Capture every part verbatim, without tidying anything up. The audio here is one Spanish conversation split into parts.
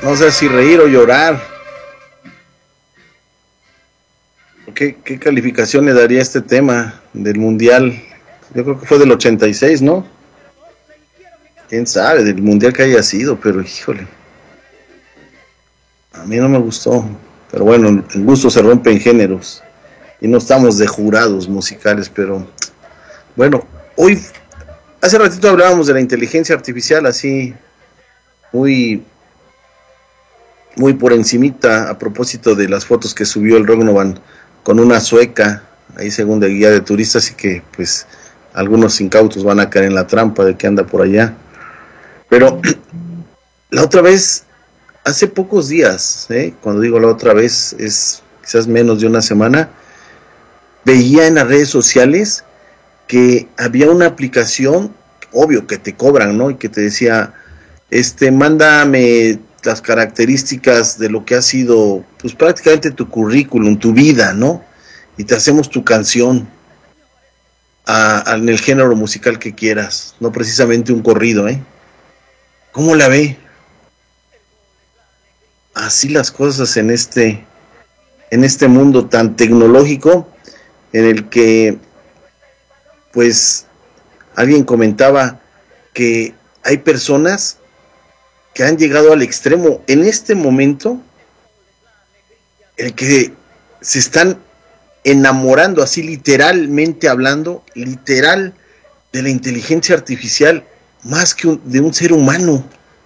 no sé si reír o llorar. ¿Qué, qué calificación le daría a este tema del Mundial? Yo creo que fue del ochenta y seis, ¿no? Quién sabe del Mundial que haya sido, pero híjole, a mí no me gustó. Pero bueno, el gusto se rompe en géneros y no estamos de jurados musicales, pero bueno, hoy, hace ratito hablábamos de la inteligencia artificial así, muy, muy por encimita, a propósito de las fotos que subió el Rognovan con una sueca, ahí según de guía de turistas, y que pues algunos incautos van a caer en la trampa de que anda por allá. Pero la otra vez, hace pocos días, ¿eh? Cuando digo la otra vez, es quizás menos de una semana, veía en las redes sociales que había una aplicación, obvio que te cobran, ¿no? Y que te decía, este, mándame las características de lo que ha sido, pues prácticamente tu currículum, tu vida, ¿no? Y te hacemos tu canción a, a, en el género musical que quieras, no precisamente un corrido, ¿eh? ¿Cómo la ve? Así las cosas en este, en este mundo tan tecnológico, en el que, pues, alguien comentaba que hay personas que han llegado al extremo en este momento, el que se están enamorando, así literalmente hablando, literal, de la inteligencia artificial, más que un, de un ser humano.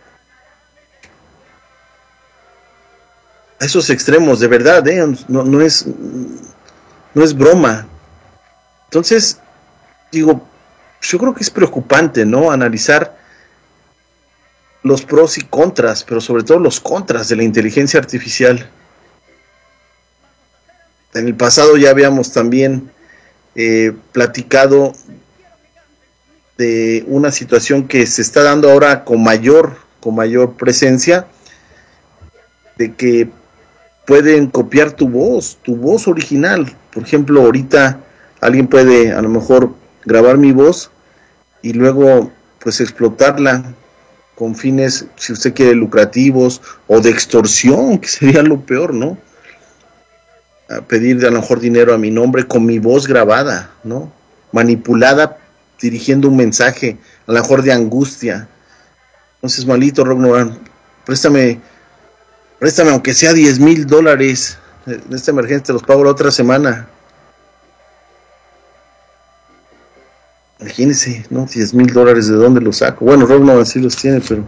A esos extremos, de verdad, ¿eh? no, no es, no es broma. Entonces, digo, yo creo que es preocupante, ¿no? Analizar los pros y contras, pero sobre todo los contras de la inteligencia artificial. En el pasado ya habíamos también eh, platicado de una situación que se está dando ahora con mayor, con mayor presencia, de que pueden copiar tu voz, tu voz original. Por ejemplo, ahorita alguien puede a lo mejor grabar mi voz y luego pues explotarla con fines, si usted quiere, lucrativos o de extorsión, que sería lo peor, ¿no? A pedir a lo mejor dinero a mi nombre con mi voz grabada, ¿no? Manipulada, dirigiendo un mensaje, a lo mejor de angustia. Entonces, malito Rognovan, préstame, préstame aunque sea diez mil dólares, en esta emergencia te los pago la otra semana. Imagínense, ¿no? diez mil dólares, ¿de dónde los saco? Bueno, Rognovan sí los tiene, pero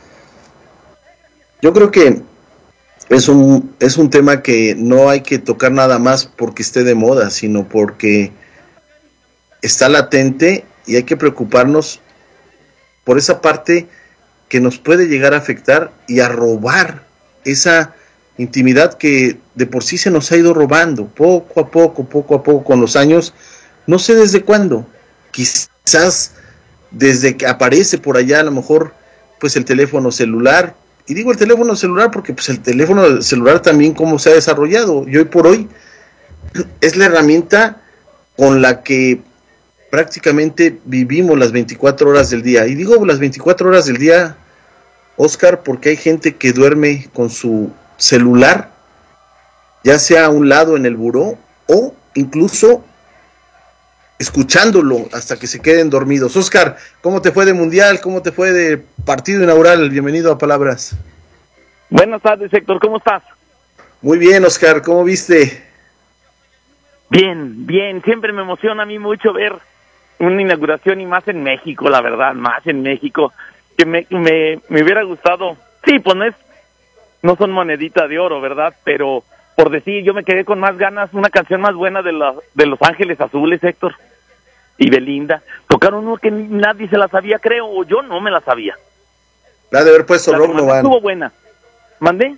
yo creo que es un, es un tema que no hay que tocar nada más porque esté de moda, sino porque está latente y hay que preocuparnos por esa parte que nos puede llegar a afectar y a robar esa intimidad que de por sí se nos ha ido robando, poco a poco, poco a poco, con los años, no sé desde cuándo, quizás desde que aparece por allá a lo mejor pues el teléfono celular, y digo el teléfono celular porque pues el teléfono celular también cómo se ha desarrollado, y hoy por hoy es la herramienta con la que prácticamente vivimos las veinticuatro horas del día, y digo las veinticuatro horas del día, Oscar, porque hay gente que duerme con su celular, ya sea a un lado en el buró, o incluso escuchándolo hasta que se queden dormidos. Oscar, ¿cómo te fue de Mundial? ¿Cómo te fue de partido inaugural? Bienvenido a Palabras. Buenas tardes, Héctor, ¿cómo estás? Muy bien, Oscar, ¿cómo viste? Bien, bien, siempre me emociona a mí mucho ver una inauguración y más en México, la verdad, más en México, que me, me, me hubiera gustado. Sí, pues no, es, no son monedita de oro, ¿verdad? Pero por decir, yo me quedé con más ganas, una canción más buena de, la, de Los Ángeles Azules, Héctor, y Belinda. Tocaron uno que nadie se la sabía, creo, o yo no me la sabía. La de haber puesto Rognovan. Estuvo buena. ¿Mandé?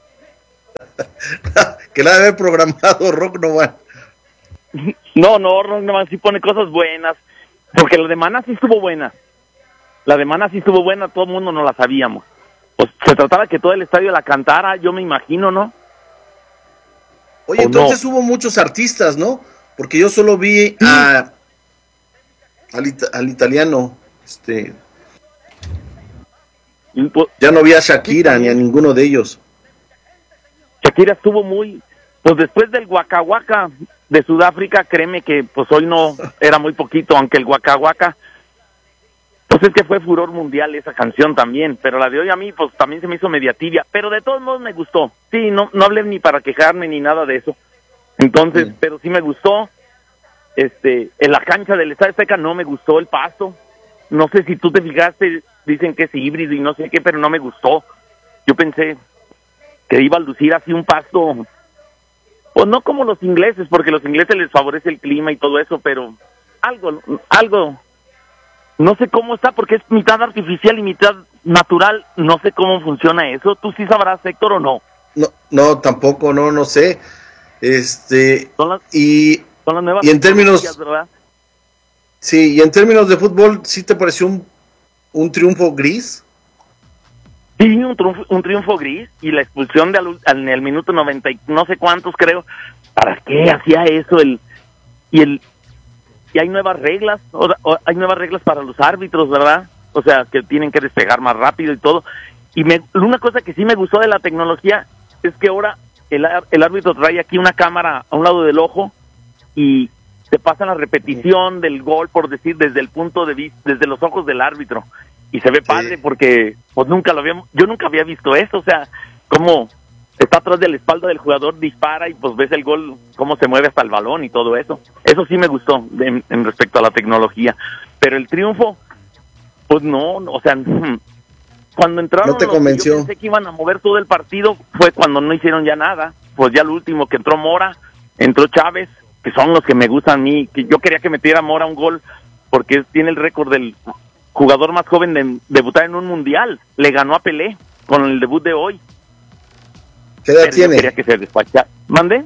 Que la de haber programado Rognovan. No, no, Rognovan sí pone cosas buenas, porque la de Maná sí estuvo buena. La de Maná sí estuvo buena, todo el mundo no la sabíamos. Pues se trataba que todo el estadio la cantara, yo me imagino, ¿no? Oye, entonces no hubo muchos artistas, ¿no? Porque yo solo vi a al, it al italiano, este, Ya no vi a Shakira ni a ninguno de ellos. Shakira estuvo muy, pues después del Waka Waka de Sudáfrica, créeme que pues hoy no era muy poquito, aunque el Waka Waka, pues es que fue furor mundial esa canción también, pero la de hoy a mí pues también se me hizo media tibia, pero de todos modos me gustó. Sí, no no hablé ni para quejarme ni nada de eso. Entonces, sí. Pero sí me gustó. Este, en la cancha del Estadio Azteca no me gustó el pasto. No sé si tú te fijaste, dicen que es híbrido y no sé qué, pero no me gustó. Yo pensé que iba a lucir así un pasto, pues no como los ingleses, porque los ingleses les favorece el clima y todo eso, pero algo, algo, no sé cómo está, porque es mitad artificial y mitad natural, no sé cómo funciona eso. ¿Tú sí sabrás, Héctor, o no? No, no, tampoco, no, no sé. Este, son las, y, son las nuevas y en términos, ¿verdad? Sí, y en términos de fútbol, ¿sí te pareció un, un triunfo gris? Sí, un triunfo, un triunfo gris, y la expulsión de al, al, en el minuto noventa y no sé cuántos, creo. ¿Para qué hacía eso? el Y el y hay nuevas reglas, o, o, hay nuevas reglas para los árbitros, ¿verdad? O sea, que tienen que despegar más rápido y todo. Y me, una cosa que sí me gustó de la tecnología es que ahora el, el árbitro trae aquí una cámara a un lado del ojo y te pasan la repetición del gol, por decir, desde el punto de vista, desde los ojos del árbitro. Y se ve padre, sí, porque pues nunca lo habíamos, yo nunca había visto eso, o sea, cómo está atrás de la espalda del jugador, dispara y pues ves el gol, cómo se mueve hasta el balón y todo eso. Eso sí me gustó en, en respecto a la tecnología. Pero el triunfo, pues no, o sea, cuando entraron, no te convenció. Yo pensé que iban a mover todo el partido, fue cuando no hicieron ya nada. Pues ya lo último que entró Mora, entró Chávez, que son los que me gustan a mí, que yo quería que metiera Mora un gol, porque tiene el récord del jugador más joven de debutar en un mundial. Le ganó a Pelé con el debut de hoy. ¿Qué edad Pero tiene? Yo quería que se despachara. ¿Mande?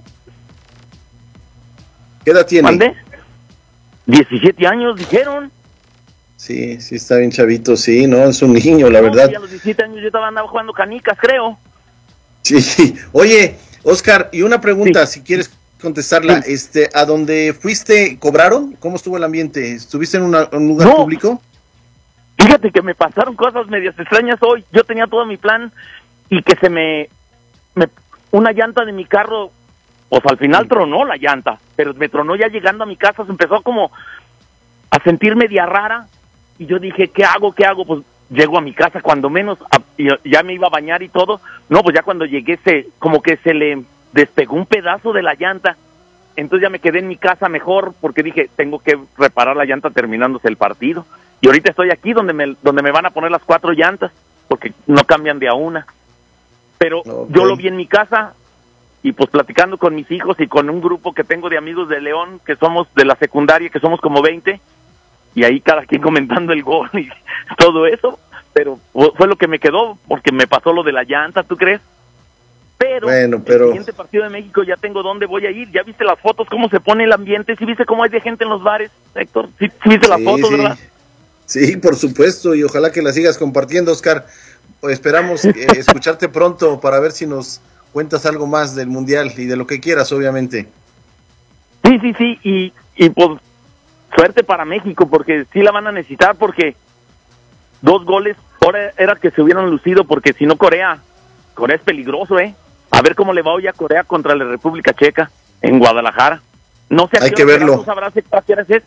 ¿Qué edad tiene? ¿Mande? diecisiete años, dijeron. Sí, sí está bien chavito, sí, no, es un niño, la no, verdad. Sí, a los diecisiete años yo estaba andando jugando canicas, creo. Sí, oye, Oscar, y una pregunta, sí, si quieres contestarla, sí. este, ¿a dónde fuiste, cobraron? ¿Cómo estuvo el ambiente? ¿Estuviste en una, un lugar no. público? Fíjate que me pasaron cosas medias extrañas hoy. Yo tenía todo mi plan y que se me, me una llanta de mi carro, pues al final tronó la llanta, pero me tronó ya llegando a mi casa, se empezó como a sentir media rara y yo dije, ¿qué hago? ¿Qué hago? Pues llego a mi casa cuando menos, a, y ya me iba a bañar y todo. No, pues ya cuando llegué se como que se le despegó un pedazo de la llanta. Entonces ya me quedé en mi casa mejor porque dije, tengo que reparar la llanta terminándose el partido. Y ahorita estoy aquí donde me donde me van a poner las cuatro llantas, porque no cambian de a una. Pero okay. Yo lo vi en mi casa y pues platicando con mis hijos y con un grupo que tengo de amigos de León, que somos de la secundaria, que somos como veinte, y ahí cada quien comentando el gol y todo eso. Pero fue lo que me quedó, porque me pasó lo de la llanta, ¿tú crees? Pero, bueno, pero... el siguiente partido de México ya tengo dónde voy a ir. ¿Ya viste las fotos, cómo se pone el ambiente? ¿Sí viste cómo hay de gente en los bares, Héctor? ¿Sí, sí viste las sí, fotos, sí. verdad? Sí, por supuesto, y ojalá que la sigas compartiendo, Oscar. Esperamos eh, escucharte pronto para ver si nos cuentas algo más del Mundial y de lo que quieras, obviamente. Sí, sí, sí, y, y pues suerte para México, porque sí la van a necesitar, porque dos goles, ahora era que se hubieran lucido, porque si no Corea, Corea es peligroso, ¿eh? A ver cómo le va hoy a Corea contra la República Checa, en Guadalajara. No sé a Hay qué que hora verlo. ¿Tú sabrás a qué hora es?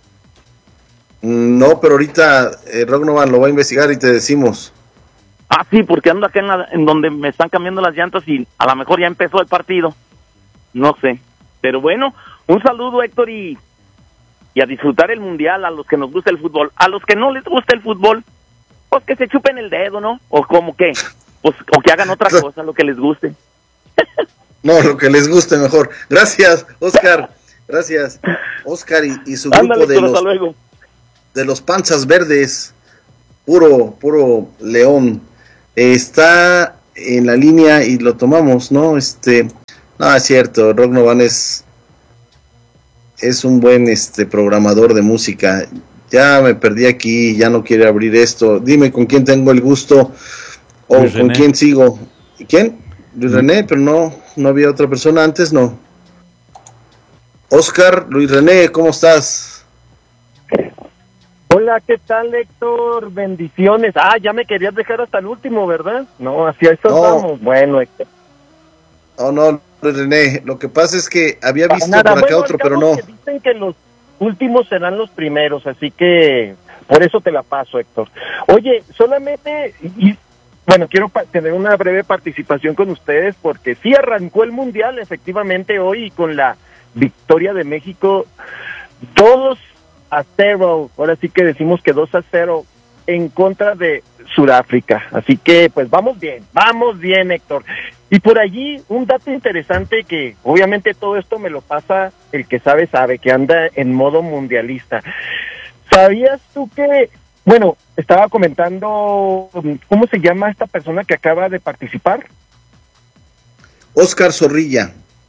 No, pero ahorita eh, Rognovan lo va a investigar y te decimos. Ah, sí, porque ando acá en, la, en donde me están cambiando las llantas y a lo mejor ya empezó el partido. No sé. Pero bueno, un saludo, Héctor, y, y a disfrutar el Mundial a los que nos gusta el fútbol. A los que no les gusta el fútbol, pues que se chupen el dedo, ¿no? O como que, pues, o que hagan otra cosa, lo que les guste. No, lo que les guste mejor. Gracias, Oscar. Gracias. Oscar y, y su grupo Ándale, de, los, hasta luego. de los Panzas Verdes. Puro, puro León. Está en la línea y lo tomamos, ¿no? Este, no, es cierto, Rognovan es es un buen este programador de música. Ya me perdí aquí, ya no quiere abrir esto. Dime con quién tengo el gusto o Luis con René. quién sigo. ¿Quién? Luis mm. René, pero no, no había otra persona antes, no. Oscar, Luis René, ¿cómo estás? Hola, Hola, ¿qué tal, Héctor? Bendiciones. Ah, ya me querías dejar hasta el último, ¿verdad? No, hacia eso no. Vamos. Bueno, Héctor. Oh, no, René, lo que pasa es que había visto Nada, por acá bueno, otro, pero no. Que dicen que los últimos serán los primeros, así que por eso te la paso, Héctor. Oye, solamente, y, bueno, quiero pa- tener una breve participación con ustedes, porque sí arrancó el Mundial, efectivamente, hoy, y con la victoria de México, dos a cero, ahora sí que decimos que dos a cero, en contra de Sudáfrica. Así que, pues, vamos bien, vamos bien, Héctor. Y por allí, un dato interesante que, obviamente, todo esto me lo pasa el que sabe, sabe, que anda en modo mundialista. ¿Sabías tú que, bueno, estaba comentando, ¿cómo se llama esta persona que acaba de participar? Oscar Zorrilla.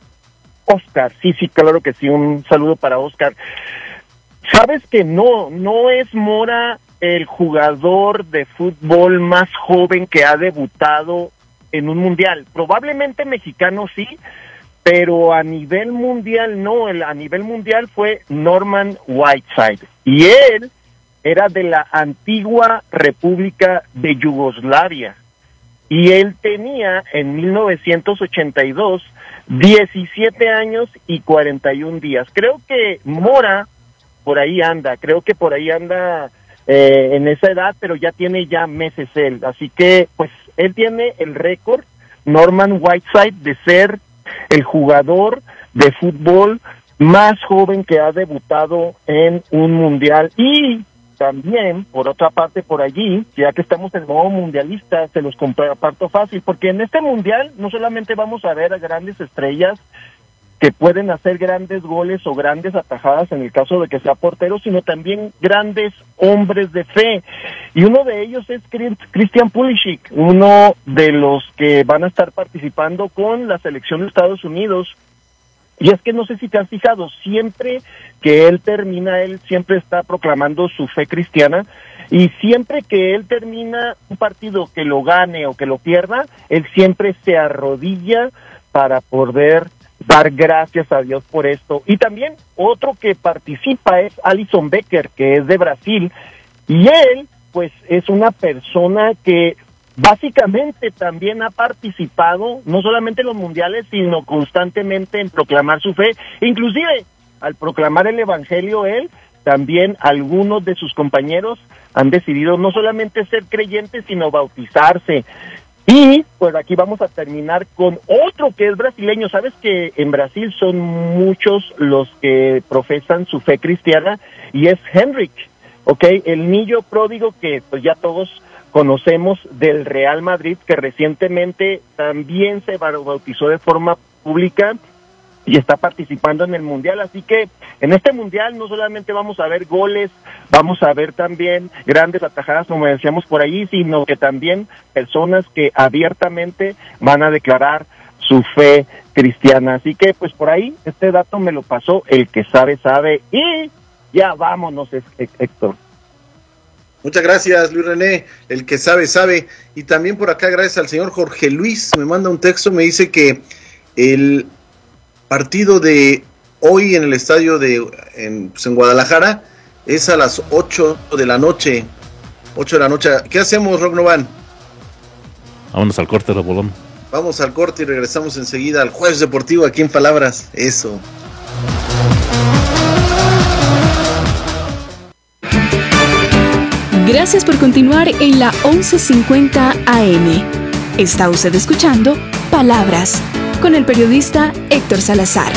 Oscar, sí, sí, claro que sí, un saludo para Oscar. ¿Sabes que no, no es Mora el jugador de fútbol más joven que ha debutado en un mundial? Probablemente mexicano sí, pero a nivel mundial no. El, a nivel mundial fue Norman Whiteside, y él era de la antigua República de Yugoslavia, y él tenía en mil novecientos ochenta y dos diecisiete años y cuarenta y un días. Creo que Mora por ahí anda, creo que por ahí anda eh, en esa edad, pero ya tiene ya meses él, así que pues él tiene el récord, Norman Whiteside, de ser el jugador de fútbol más joven que ha debutado en un mundial. Y también, por otra parte, por allí, ya que estamos en modo mundialista, se los comparto fácil, porque en este mundial no solamente vamos a ver a grandes estrellas que pueden hacer grandes goles o grandes atajadas en el caso de que sea portero, sino también grandes hombres de fe. Y uno de ellos es Christian Pulisic, uno de los que van a estar participando con la selección de Estados Unidos. Y es que no sé si te has fijado, siempre que él termina, él siempre está proclamando su fe cristiana, y siempre que él termina un partido, que lo gane o que lo pierda, él siempre se arrodilla para poder dar gracias a Dios por esto. Y también otro que participa es Alisson Becker, que es de Brasil, y él pues es una persona que básicamente también ha participado no solamente en los mundiales, sino constantemente en proclamar su fe. Inclusive al proclamar el evangelio, él también, algunos de sus compañeros han decidido no solamente ser creyentes, sino bautizarse. Y pues aquí vamos a terminar con otro que es brasileño. Sabes que en Brasil son muchos los que profesan su fe cristiana, y es Henrik, ¿ok? El niño pródigo que pues ya todos conocemos del Real Madrid, que recientemente también se bautizó de forma pública y está participando en el Mundial. Así que en este Mundial no solamente vamos a ver goles, vamos a ver también grandes atajadas, como decíamos por ahí, sino que también personas que abiertamente van a declarar su fe cristiana. Así que pues por ahí este dato me lo pasó el que sabe, sabe. Y ya vámonos, Héctor. Muchas gracias, Luis René, el que sabe, sabe. Y también por acá, gracias al señor Jorge Luis, me manda un texto, me dice que el partido de hoy en el estadio de en, pues en Guadalajara es a las ocho de la noche. ocho de la noche. ¿Qué hacemos, Rock Novan? Vámonos al corte, Robolón. Vamos al corte y regresamos enseguida al Jueves Deportivo aquí en Palabras. Eso. Gracias por continuar en la once cincuenta A M. Está usted escuchando Palabras con el periodista Héctor Salazar.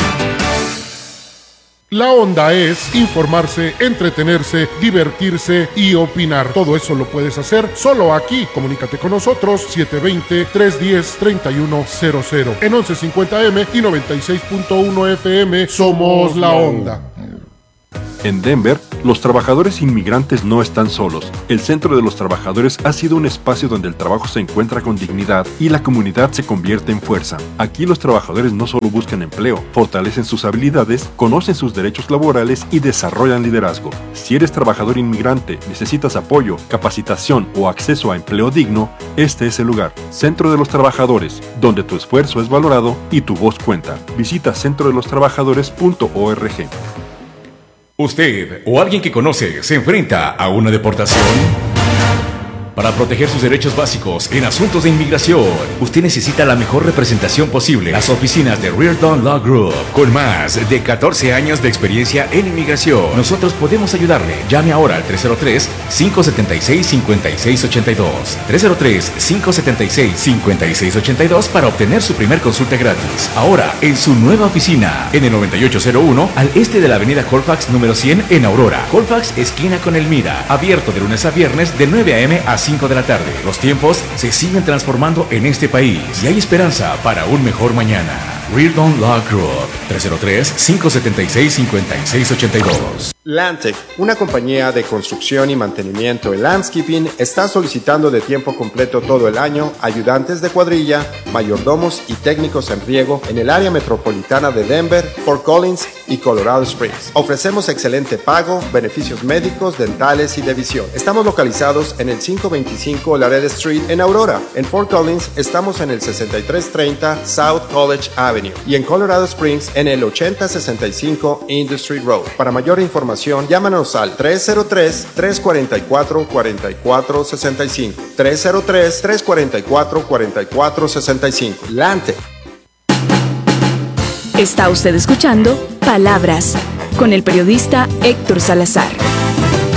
La onda es informarse, entretenerse, divertirse y opinar. Todo eso lo puedes hacer solo aquí. Comunícate con nosotros siete dos cero, tres uno cero, tres uno cero cero. En once cincuenta A M y noventa y seis punto uno F M somos la onda. En Denver, los trabajadores inmigrantes no están solos. El Centro de los Trabajadores ha sido un espacio donde el trabajo se encuentra con dignidad y la comunidad se convierte en fuerza. Aquí los trabajadores no solo buscan empleo, fortalecen sus habilidades, conocen sus derechos laborales y desarrollan liderazgo. Si eres trabajador inmigrante, necesitas apoyo, capacitación o acceso a empleo digno, este es el lugar. Centro de los Trabajadores, donde tu esfuerzo es valorado y tu voz cuenta. Visita centro de los trabajadores punto org. ¿Usted o alguien que conoce se enfrenta a una deportación? Para proteger sus derechos básicos en asuntos de inmigración, usted necesita la mejor representación posible. Las oficinas de Reardon Law Group, con más de catorce años de experiencia en inmigración. Nosotros podemos ayudarle. Llame ahora al tres cero tres, cinco siete seis, cinco seis ocho dos. tres cero tres, cinco siete seis, cinco seis ocho dos para obtener su primer consulta gratis. Ahora, en su nueva oficina, en el noventa y ocho cero uno, al este de la avenida Colfax número cien en Aurora. Colfax, esquina con Elmira. Abierto de lunes a viernes de nueve a eme a cinco de la tarde. Los tiempos se siguen transformando en este país y hay esperanza para un mejor mañana. Reardon Law Group, tres cero tres, cinco siete seis, cinco seis ocho dos. Landtech, una compañía de construcción y mantenimiento en landscaping, está solicitando de tiempo completo todo el año ayudantes de cuadrilla, mayordomos y técnicos en riego en el área metropolitana de Denver, Fort Collins y Colorado Springs. Ofrecemos excelente pago, beneficios médicos, dentales y de visión. Estamos localizados en el quinientos veinticinco Laredo Street en Aurora. En Fort Collins estamos en el sesenta y tres treinta South College Avenue y en Colorado Springs en el ochenta sesenta y cinco Industry Road. Para mayor información, llámanos al tres cero tres, tres cuatro cuatro, cuatro cuatro seis cinco. tres cero tres, tres cuatro cuatro, cuatro cuatro seis cinco. Lante. Está usted escuchando Palabras con el periodista Héctor Salazar.